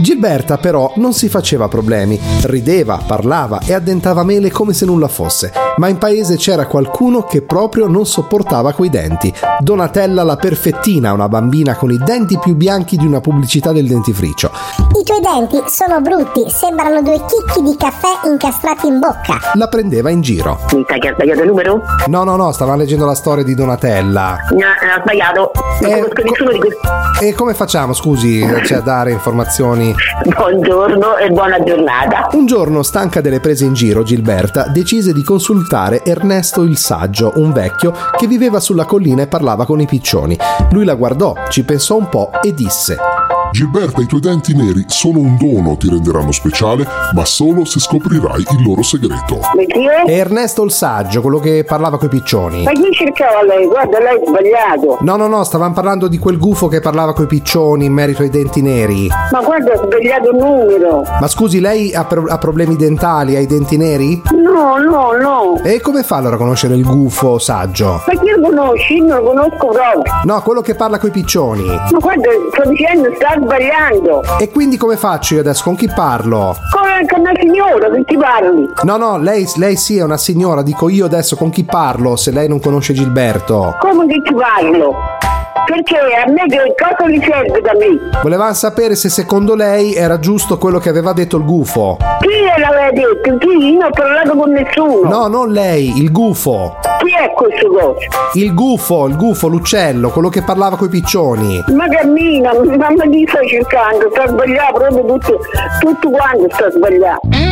Gilberta però non si faceva problemi, rideva, parlava e addentava mele come se nulla fosse, ma in paese c'era qualcuno che proprio non sopportava quei denti. Donatella la perfettina, una bambina con i denti più bianchi di una pubblicità del dentifricio. I tuoi denti sono brutti, sembrano 2 chicchi di caffè incastrati in bocca. La prendeva in giro. Mi sa che ha sbagliato il numero? No, stava leggendo la storia di Donatella. No, ha sbagliato. Non conosco nessuno di questi. E come facciamo, scusi, a dare informazioni? Buongiorno e buona giornata. Un giorno, stanca delle prese in giro, Gilberta decise di consultare Ernesto il Saggio, un vecchio che viveva sulla collina e parlava con i piccioni. Lui la guardò, ci pensò un po' e disse: Gilberta, i tuoi denti neri sono un dono, ti renderanno speciale, ma solo se scoprirai il loro segreto. Ma chi è? È Ernesto il Saggio, quello che parlava coi piccioni. Ma chi cercava lei? Guarda, lei ha sbagliato. No, stavamo parlando di quel gufo che parlava coi piccioni in merito ai denti neri. Ma guarda, ha sbagliato il numero. Ma scusi, lei ha problemi dentali, ha i denti neri? No. E come fa allora a conoscere il gufo Saggio? Ma chi lo conosci? Non lo conosco proprio. No, quello che parla coi piccioni. Ma guarda, sto dicendo, sta sbagliando. E quindi come faccio io adesso? Con chi parlo? Con una signora, che ti parli? No, lei sì è una signora, dico io adesso con chi parlo se lei non conosce Gilberto? Come che ti parlo? Perché a me che cosa gli serve da me? Volevamo sapere se secondo lei era giusto quello che aveva detto il gufo. Chi l'aveva detto? Chi? Io non ho parlato con nessuno. No, non lei, il gufo. Chi è questo coso? Il gufo, l'uccello, quello che parlava coi piccioni. Ma cammina, ma mi stai cercando, sta sbagliando proprio tutto quanto sta sbagliando.